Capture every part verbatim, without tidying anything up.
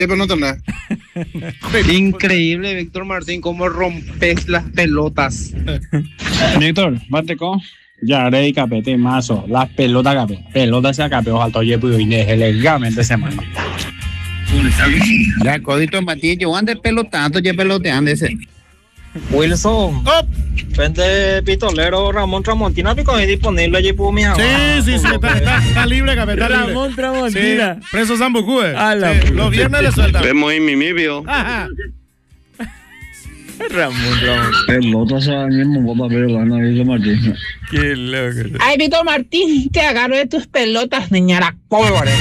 pero no tenés. Increíble, Víctor Martín, cómo rompes las pelotas. Víctor, Bateco, ya haré capete mazo, las pelotas capé, pelotas se acapé, alto yepo y elegante semana. Ya, codito Matías, yo ande pelotando, yo peloteando ese. Wilson, ¡Oh! vente pistolero Ramón Tramontina, pico es disponible allí por mi Sí, sí, sí, está, está, está libre, capé, está libre. Ramón Tramontina. Sí, preso Zambucú. eh. A la Sí, puta. los viernes le sueltan. Vemos en mi mibio. Ajá. Ramón, Ramón. Pelotas se van mismo, papá, pero van a ver Martín. Qué loco. Ay, Víctor Martín, te agarro de tus pelotas, niñara pobre.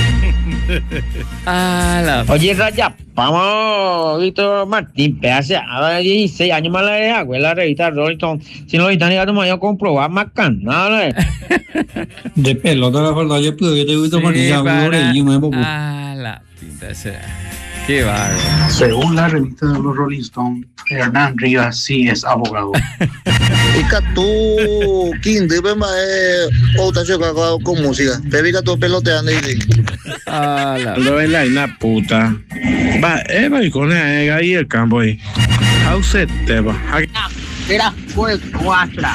Ah, la. Oye, Raya, vamos, Víctor Martín, pedazo, a dieciséis años más la de agua, la revista Rolling Stone. Si no, ahorita ni me voy a comprobar más canales. De pelota la verdad, yo puedo, yo te gusta Martín, ya para... y me poco. Ah, la pinta sea. Qué bárbaro. Según la revista de los Rolling Stones, Hernán Rivas sí es abogado. Y tú, quince, pero otra choca con música. Te vi que tú peloteando y Ah, la. No es la una puta. Va, eh, maricón, eh, ahí el campo ahí. Hause te va. Mira, pues, cuastra.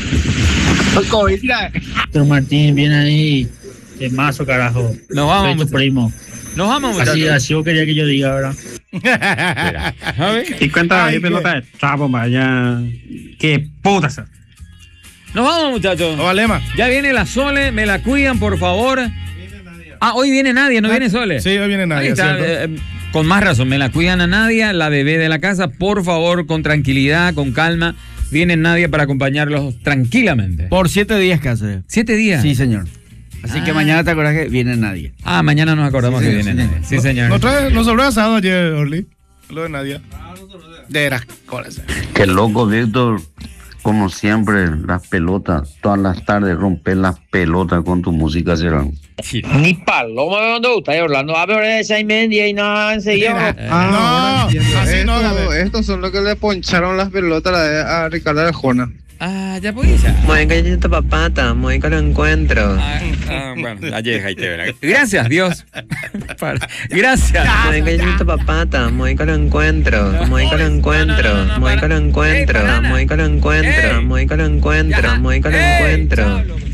Víctor Martín, viene ahí, de mazo, carajo. Nos vamos, Soy tu muchachos. primo. Nos vamos, Así, muchachos. así yo quería que yo diga, ¿verdad? Mira, a ver. Y cuenta Ay, ahí pelota de trapo, vaya. Qué puta esa. Nos vamos, muchachos. O Alema. Ya viene la Sole, me la cuidan, por favor. Ah, hoy viene Nadia, no viene Sole. Sí, hoy viene Ahí Nadia, está, ¿cierto? eh, con más razón, me la cuidan a Nadia, la bebé de la casa, por favor, con tranquilidad, con calma. Viene Nadia para acompañarlos tranquilamente. Por siete días, Cáceres. ¿Siete días? Sí, señor. Así Ah. que mañana te acuerdas que viene nadie. Ah, mañana nos acordamos Sí, que señor, viene sí, Nadia. Sí, señor. Nos, trae, nos sobró asado ayer, Orly. Lo de Nadia. De las colas. Qué loco, Víctor. Como siempre, las pelotas, todas las tardes romper las pelotas con tu música serán. Ni paloma de donde está Orlando. A ver, esa y media y nada, enseguida. Ah, no, así no, Gabriel. Estos son los que le poncharon las pelotas a, a Ricardo Arjona. Ah, ya pues. Ya. Muy caliente papata, muy que lo encuentro. Ah, ah, bueno, ayer, ahí te verá. Gracias, Dios. Para- Gracias. Muy caliente papata, muy que lo encuentro. Muy que lo encuentro. Muy que lo encuentro. Muy que lo encuentro. Muy que lo encuentro. Muy que lo encuentro.